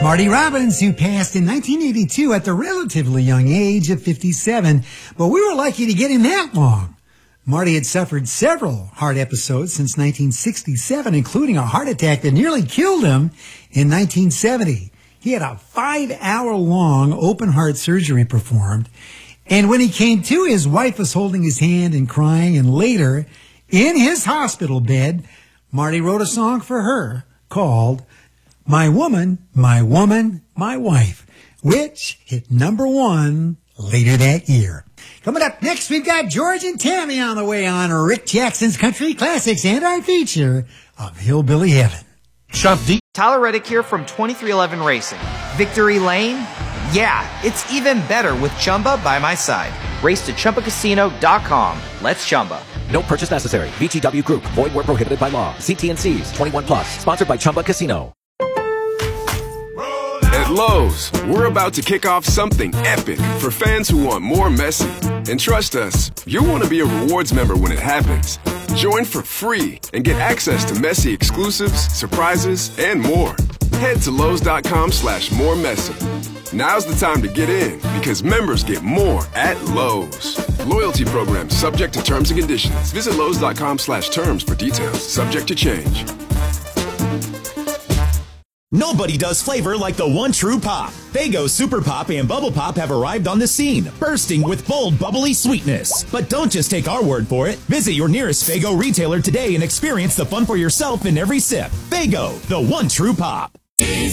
Marty Robbins, who passed in 1982 at the relatively young age of 57, but we were lucky to get him that long. Marty had suffered several heart episodes since 1967, including a heart attack that nearly killed him in 1970. He had a 5-hour-long open heart surgery performed, and when he came to, his wife was holding his hand and crying, and later, in his hospital bed, Marty wrote a song for her called My Woman, My Woman, My Wife, which hit #1 later that year. Coming up next, we've got George and Tammy on the way on Rick Jackson's Country Classics and our feature of Hillbilly Heaven. Shop deep. Tyler Reddick here from 2311 Racing. Victory Lane? Yeah, it's even better with Chumba by my side. Race to ChumbaCasino.com. Let's Chumba. No purchase necessary. VGW Group. Void where prohibited by law. See T&Cs. 21 plus. Sponsored by Chumba Casino. At Lowe's, we're about to kick off something epic for fans who want more Messi. And trust us, you'll want to be a rewards member when it happens. Join for free and get access to Messi exclusives, surprises, and more. Head to Lowe's.com/moremessi. Now's the time to get in because members get more at Lowe's. Loyalty program subject to terms and conditions. Visit Lowe's.com/terms for details. Subject to change. Nobody does flavor like the one true pop. Faygo Super Pop and Bubble Pop have arrived on the scene, bursting with bold, bubbly sweetness. But don't just take our word for it. Visit your nearest Faygo retailer today and experience the fun for yourself in every sip. Faygo, the one true pop.